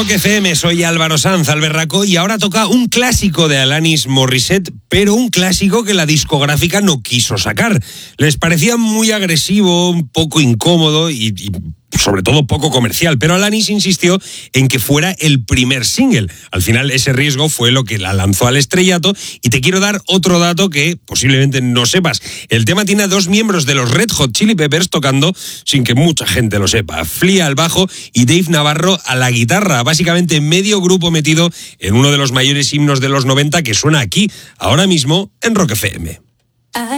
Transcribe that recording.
Rock FM, soy Álvaro Sanz, Alberraco, y ahora toca un clásico de Alanis Morissette, pero un clásico que la discográfica no quiso sacar. Les parecía muy agresivo, un poco incómodo y sobre todo poco comercial, pero Alanis insistió en que fuera el primer single. Al final ese riesgo fue lo que la lanzó al estrellato, y te quiero dar otro dato que posiblemente no sepas. El tema tiene a 2 miembros de los Red Hot Chili Peppers tocando sin que mucha gente lo sepa. Flea al bajo y Dave Navarro a la guitarra, básicamente medio grupo metido en uno de los mayores himnos de los 90 que suena aquí, ahora mismo en Rock FM.